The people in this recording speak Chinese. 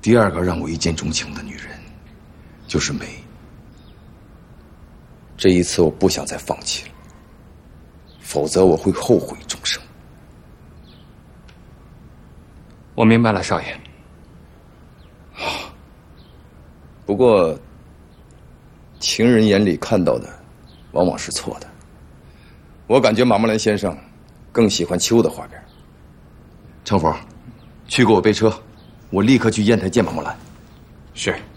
第二个让我一见钟情的女人，就是梅。这一次我不想再放弃了，否则我会后悔终生。 我明白了，少爷。 不过，情人眼里看到的，往往是错的。我感觉马木兰先生更喜欢秋的花边。程福，去给我备车，我立刻去砚台见马木兰。 是。